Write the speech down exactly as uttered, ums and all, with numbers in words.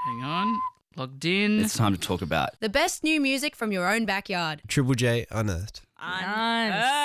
Hang on. Logged in. It's time to talk about The best new music from your own backyard. Triple J Unearthed. Nice.